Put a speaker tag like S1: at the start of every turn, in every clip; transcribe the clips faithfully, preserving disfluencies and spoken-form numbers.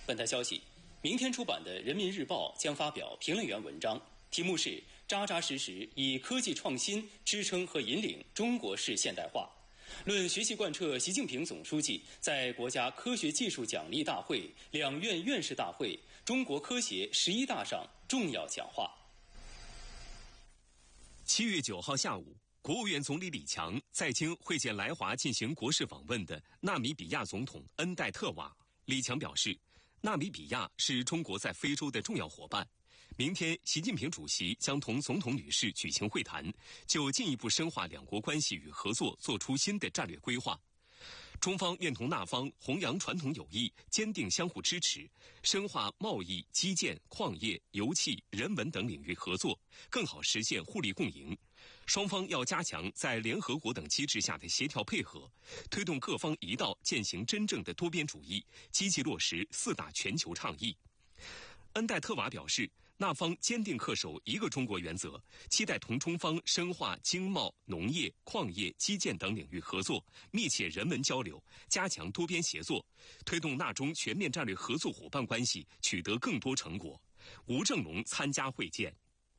S1: 本台消息，明天出版的《人民日报》将发表评论员文章，题目是“扎扎实实以科技创新支撑和引领中国式现代化”，论学习贯彻习近平总书记在国家科学技术奖励大会、两院院士大会、中国科协十一大上重要讲话。
S2: 七月九号下午，国务院总理李强在京会见来华进行国事访问的纳米比亚总统恩戴特瓦。李强表示，纳米比亚是中国在非洲的重要伙伴。明天，习近平主席将同总统女士举行会谈，就进一步深化两国关系与合作作出新的战略规划。中方愿同纳方弘扬传统友谊，坚定相互支持，深化贸易、基建、矿业、油气、人文等领域合作，更好实现互利共赢。双方要加强在联合国等机制下的协调配合，推动各方一道践行真正的多边主义，积极落实四大全球倡议。恩戴特瓦表示，纳方坚定恪守一个中国原则，期待同中方深化经贸、农业、矿业、基建等领域合作，密切人文交流，加强多边协作，推动纳中全面战略合作伙伴关系取得更多成果。吴正龙参加会见。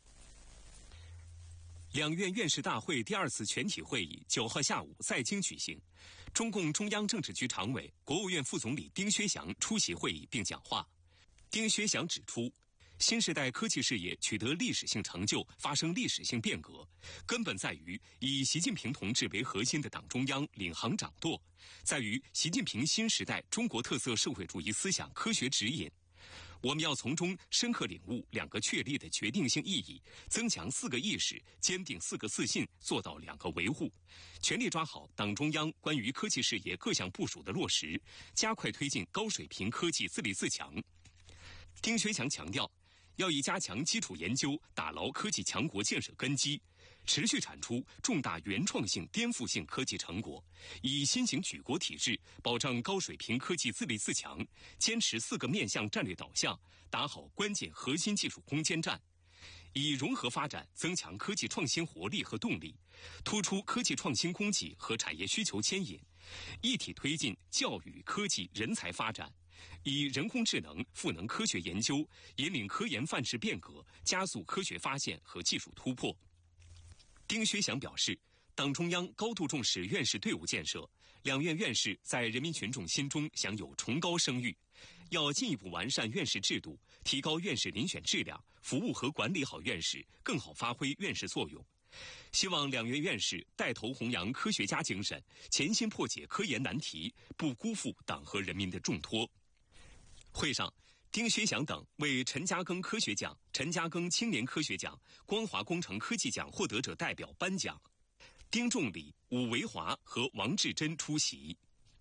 S2: 两院院士大会第二次全体会议九号下午在京举行，中共中央政治局常委、国务院副总理丁薛祥出席会议并讲话。丁薛祥指出，新时代科技事业取得历史性成就，发生历史性变革，根本在于以习近平同志为核心的党中央领航掌舵，在于习近平新时代中国特色社会主义思想科学指引。我们要从中深刻领悟两个确立的决定性意义，增强四个意识，坚定四个自信，做到两个维护，全力抓好党中央关于科技事业各项部署的落实，加快推进高水平科技自立自强。丁薛祥强调，要以加强基础研究，打牢科技强国建设根基，持续产出重大原创性、颠覆性科技成果，以新型举国体制保障高水平科技自立自强，坚持四个面向战略导向，打好关键核心技术攻坚战，以融合发展增强科技创新活力和动力，突出科技创新供给和产业需求牵引，一体推进教育、科技、人才发展，以人工智能赋能科学研究，引领科研范式变革，加速科学发现和技术突破。丁薛祥表示，党中央高度重视院士队伍建设，两院院士在人民群众心中享有崇高声誉，要进一步完善院士制度，提高院士遴选质量，服务和管理好院士，更好发挥院士作用。希望两院院士带头弘扬科学家精神，潜心破解科研难题，不辜负党和人民的重托。会上，丁薛祥等为陈嘉庚科学奖、陈嘉庚青年科学奖、光华工程科技奖获得者代表颁奖。丁仲礼、武维华和王志珍出席。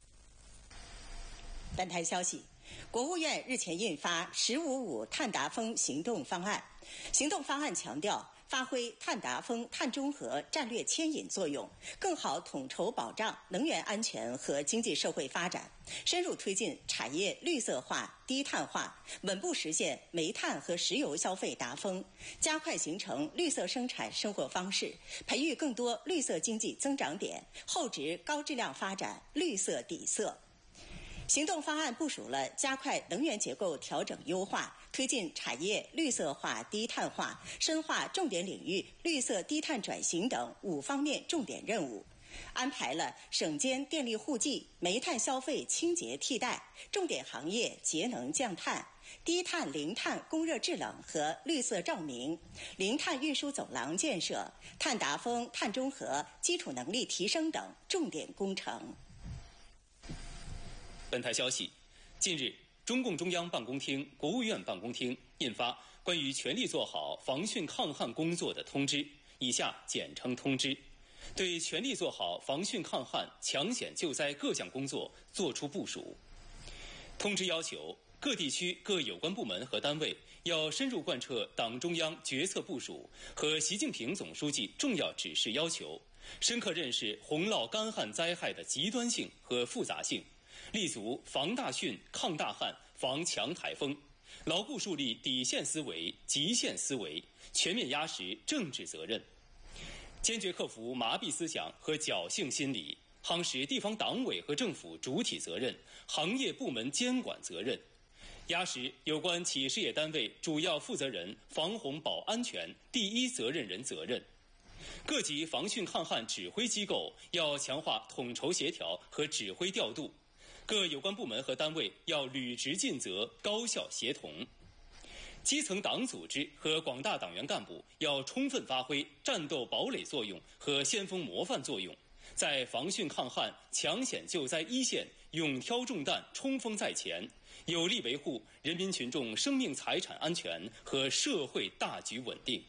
S3: 本台消息，国务院日前印发“十五五”碳达峰行动方案。行动方案强调，发挥碳达峰、碳中和战略牵引作用，更好统筹保障能源安全和经济社会发展，深入推进产业绿色化、低碳化，稳步实现煤炭和石油消费达峰，加快形成绿色生产生活方式，培育更多绿色经济增长点，厚植高质量发展绿色底色。行动方案部署了加快能源结构调整优化，推进产业绿色化、低碳化，深化重点领域绿色低碳转型等五方面重点任务，安排了省间电力互济、煤炭消费清洁替代、重点行业节能降碳、低碳零碳供热制冷和绿色照明、零碳运输走廊建设、碳达峰、碳中和、基础能力提升等重点工程。
S1: 本台消息，近日，中共中央办公厅、国务院办公厅印发关于全力做好防汛抗旱工作的通知，以下简称通知，对全力做好防汛抗旱、抢险救灾各项工作作出部署。通知要求，各地区各有关部门和单位要深入贯彻党中央决策部署和习近平总书记重要指示要求，深刻认识洪涝干旱灾害的极端性和复杂性，立足防大汛、抗大旱、防强台风，牢固树立底线思维、极限思维，全面压实政治责任，坚决克服麻痹思想和侥幸心理，夯实地方党委和政府主体责任、行业部门监管责任， 压实有关企事业单位主要负责人防洪保安全第一责任人责任。各级防汛抗旱指挥机构要强化统筹协调和指挥调度，各有关部门和单位要履职尽责、高效协同。基层党组织和广大党员干部要充分发挥战斗堡垒作用和先锋模范作用，在防汛抗旱、抢险救灾一线勇挑重担、冲锋在前，有力维护人民群众生命财产安全和社会大局稳定。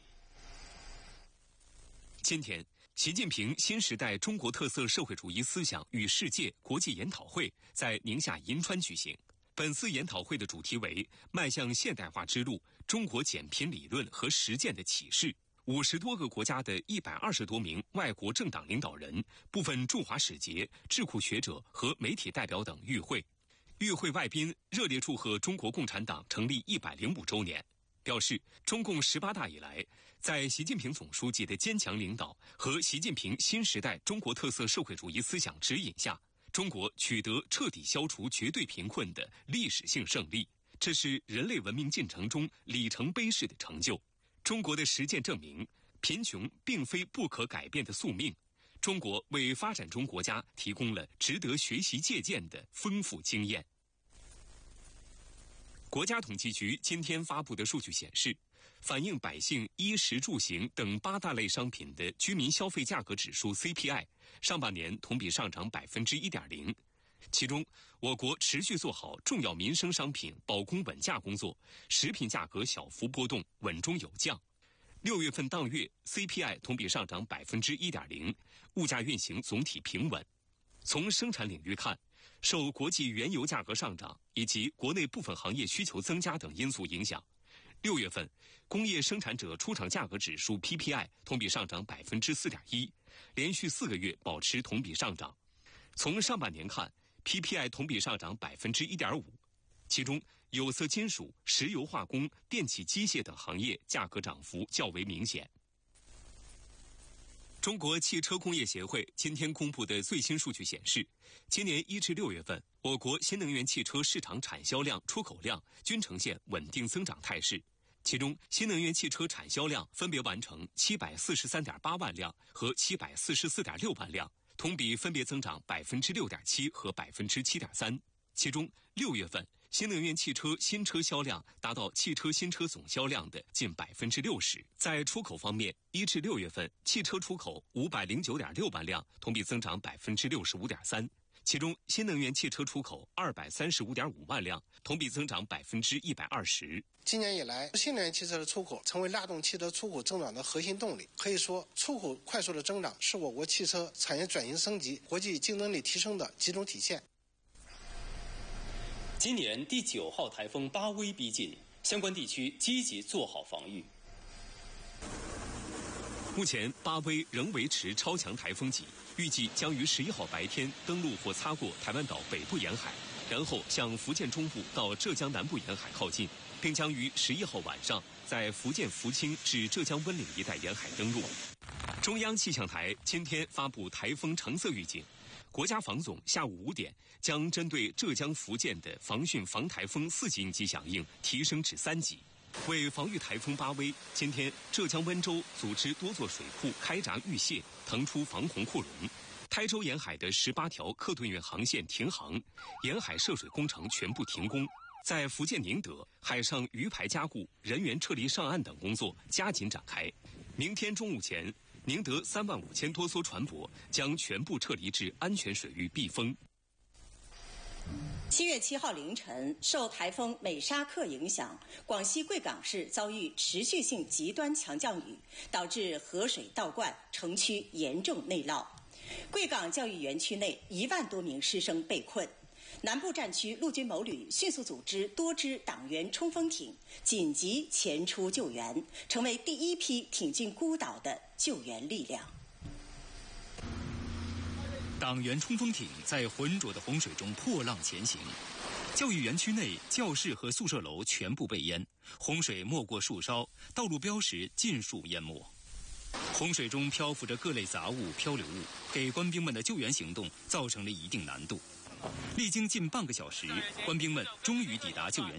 S2: 今天，习近平新时代中国特色社会主义思想与世界国际研讨会在宁夏银川举行。本次研讨会的主题为“迈向现代化之路：中国减贫理论和实践的启示”。五十多个国家的一百二十多名外国政党领导人、部分驻华使节、智库学者和媒体代表等与会。与会外宾热烈祝贺中国共产党成立一百零五周年，表示中共十八大以来，在习近平总书记的坚强领导和习近平新时代中国特色社会主义思想指引下，中国取得彻底消除绝对贫困的历史性胜利，这是人类文明进程中里程碑式的成就。中国的实践证明，贫穷并非不可改变的宿命。中国为发展中国家提供了值得学习借鉴的丰富经验。国家统计局今天发布的数据显示，反映百姓衣食住行等八大类商品的居民消费价格指数 C P I 上半年同比上涨百分之一点零。其中，我国持续做好重要民生商品保供稳价工作，食品价格小幅波动，稳中有降。六月份当月 C P I 同比上涨百分之一点零，物价运行总体平稳。从生产领域看，受国际原油价格上涨以及国内部分行业需求增加等因素影响，六月份工业生产者出厂价格指数 P P I 同比上涨百分之四点一，连续四个月保持同比上涨。从上半年看 ，P P I 同比上涨百分之一点五，其中有色金属、石油化工、电气机械等行业价格涨幅较为明显。中国汽车工业协会今天公布的最新数据显示，今年一至六月份，我国新能源汽车市场产销量、出口量均呈现稳定增长态势。其中，新能源汽车产销量分别完成七百四十三点八万辆和七百四十四点六万辆，同比分别增长百分之六点七和百分之七点三。其中，六月份新能源汽车新车销量达到汽车新车总销量的近百分之六十。在出口方面，一至六月份汽车出口五百零九点六万辆，同比增长百分之六十五点三。其中，新能源汽车出口二百三十五点五万辆，同比增长百分之一百二十。
S4: 今年以来，新能源汽车的出口成为拉动汽车出口增长的核心动力。可以说，出口快速的增长是我国汽车产业转型升级、国际竞争力提升的集中体现。
S1: 今年第九号台风巴威逼近，相关地区积极做好防御。
S2: 目前，巴威仍维持超强台风级，预计将于十一号白天登陆或擦过台湾岛北部沿海，然后向福建中部到浙江南部沿海靠近，并将于十一号晚上在福建福清至浙江温岭一带沿海登陆。中央气象台今天发布台风橙色预警。国家防总下午五点将针对浙江、福建的防汛防台风四级应急响应提升至三级。为防御台风巴威，今天浙江温州组织多座水库开闸预泄，腾出防洪库容。台州沿海的十八条客吨运航线停航，沿海涉水工程全部停工。在福建宁德，海上鱼排加固、人员撤离上岸等工作加紧展开。明天中午前，宁德三万五千多艘船舶将全部撤离至安全水域避风。
S3: 七月七号凌晨，受台风美沙克影响，广西贵港市遭遇持续性极端强降雨，导致河水倒灌，城区严重内涝。贵港教育园区内一万多名师生被困。南部战区陆军某旅迅速组织多支党员冲锋艇紧急前出救援，成为第一批挺进孤岛的救援力量。
S5: 党员冲锋艇在浑浊的洪水中破浪前行，教育园区内教室和宿舍楼全部被淹，洪水没过树梢，道路标识尽数淹没。洪水中漂浮着各类杂物、漂流物，给官兵们的救援行动造成了一定难度。历经近半个小时，官兵们终于抵达救援